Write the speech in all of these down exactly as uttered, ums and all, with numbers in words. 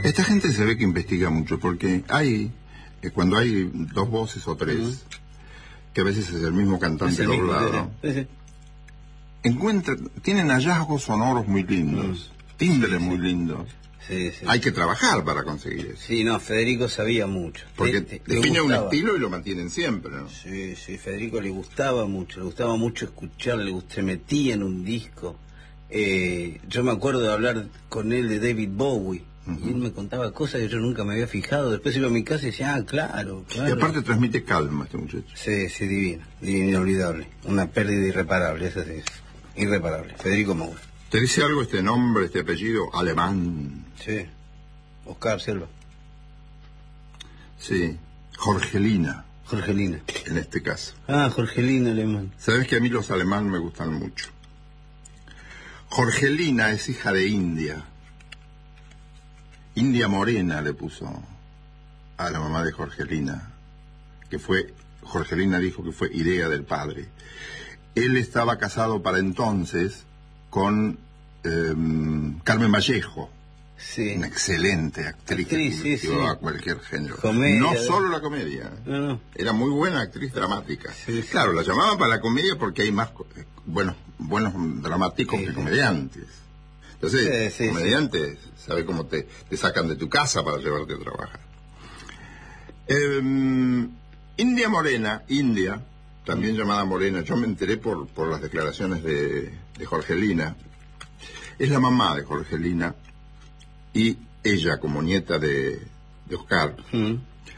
Esta gente se ve que investiga mucho, porque hay, eh, cuando hay dos voces o tres, uh-huh. que a veces es el mismo cantante doblado, sí, sí. encuentran, tienen hallazgos sonoros muy lindos, uh-huh. timbres sí, muy sí. lindos. Sí, sí. Hay que trabajar para conseguir eso. Sí, no, Federico sabía mucho. Porque te, te, define un estilo y lo mantienen siempre, ¿no? Sí, sí, Federico le gustaba mucho, le gustaba mucho escuchar, le gustaba, se metía en un disco. Eh, yo me acuerdo de hablar con él de David Bowie, uh-huh. y él me contaba cosas que yo nunca me había fijado. Después iba a mi casa y decía, ah, claro, claro. Y aparte transmite calma este muchacho. Sí, sí, divino, divino, inolvidable. Una pérdida irreparable, esa sí es irreparable. Federico Moura. ¿Te dice algo este nombre, este apellido alemán? Sí, Oscar Selva. Sí, Jorgelina. Jorgelina. En este caso. Ah, Jorgelina alemán. Sabes que a mí los alemanes me gustan mucho. Jorgelina es hija de India. India Morena le puso a la mamá de Jorgelina, que fue, Jorgelina dijo que fue idea del padre. Él estaba casado para entonces con eh, Carmen Vallejo, sí. una excelente actriz, actriz que sí, sí. a cualquier género. Comedia, no solo la comedia, no, no. era muy buena actriz dramática. Sí, sí. Claro, la llamaban para la comedia porque hay más buenos, buenos dramáticos sí, que sí. comediantes. Entonces, sí, sí, comediantes, sí. sabe cómo te, te sacan de tu casa para llevarte a trabajar. Eh, India Morena, India, también llamada Morena, yo me enteré por, por las declaraciones de, de Jorgelina, es la mamá de Jorgelina, y ella como nieta de, de Oscar, mm.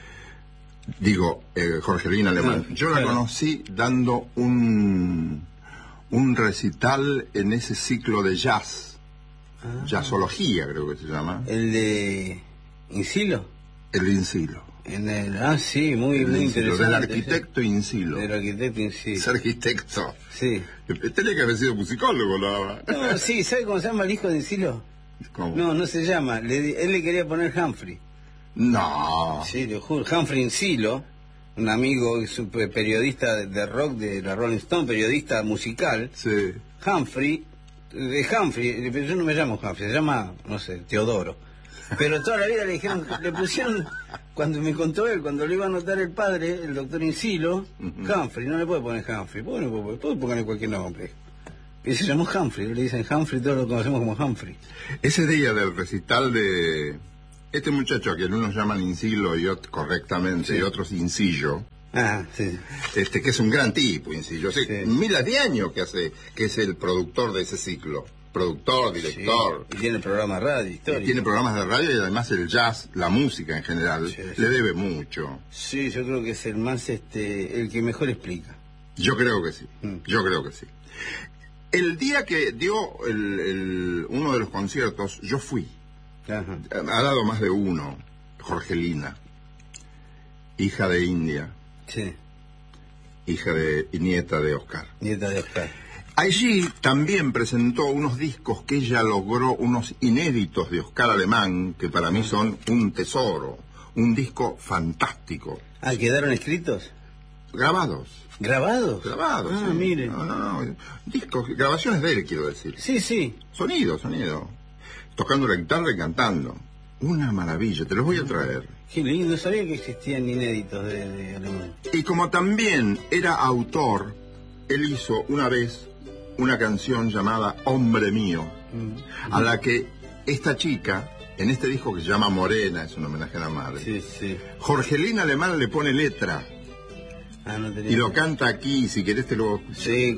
digo, eh, Jorgelina Alemán, yo la conocí dando un, un recital en ese ciclo de jazz, ah. jazzología creo que se llama. ¿El de Insilo? El de Insilo. En el, ah, sí, muy, el muy Insilo, interesante. Del arquitecto sí. Insilo. Del arquitecto Insilo. Es arquitecto. Sí. Tiene que haber sido musicólogo, ¿no? No, sí, ¿sabe cómo se llama el hijo de Insilo? ¿Cómo? No, no se llama. Le, él le quería poner Humphrey. No. Sí, lo juro. Humphrey Insilo, un amigo, super periodista de rock de la Rolling Stone, periodista musical. Sí. Humphrey, de Humphrey, pero yo no me llamo Humphrey, se llama, no sé, Teodoro. Pero toda la vida le dijeron, le pusieron, cuando me contó él, cuando le iba a anotar el padre, el doctor Insilo, uh-huh. Humphrey, no le puede poner Humphrey, bueno, puede, puede ponerle cualquier nombre. Y se llamó Humphrey, le dicen Humphrey, todos lo conocemos como Humphrey. Ese día del recital de este muchacho que unos llaman Insilo y otros correctamente, sí. y otros Insillo, ah, sí. este que es un gran tipo, Insillo, hace sí. miles de años que hace, que es el productor de ese ciclo. Productor, director. Sí, y tiene programas de radio, histórico. Tiene programas de radio y además el jazz, la música en general, sí, sí. le debe mucho. Sí, yo creo que es el más, este, el que mejor explica. Yo creo que sí, mm. yo creo que sí. El día que dio el, el, uno de los conciertos, yo fui. Ajá. Ha dado más de uno, Jorgelina, hija de India. Sí. Hija de, y nieta de Oscar. Nieta de Oscar. Allí también presentó unos discos que ella logró, unos inéditos de Oscar Alemán, que para mí son un tesoro, un disco fantástico. Ah, ¿quedaron escritos? Grabados. ¿Grabados? Grabados, ah, sí. miren. No, no, no, discos, grabaciones de él, quiero decir. Sí, sí. Sonido, sonido. Tocando la guitarra y cantando. Una maravilla, te los voy a traer. Qué lindo, no sabía que existían inéditos de, de Alemán. Y como también era autor, él hizo una vez una canción llamada Hombre Mío, mm. a la que esta chica, en este disco que se llama Morena, es un homenaje a la madre, sí, sí. Jorgelina Alemán le pone letra, ah, no y lo canta aquí, si querés te lo... Sí.